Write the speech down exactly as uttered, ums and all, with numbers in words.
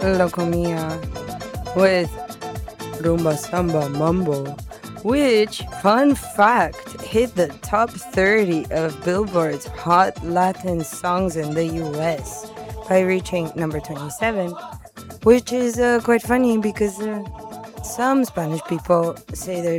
Loco Mia with Rumba Samba Mambo, which, fun fact, hit the top thirty of Billboard's Hot Latin Songs in the U S by reaching number twenty-seven, which is uh, quite funny because uh, some Spanish people say they're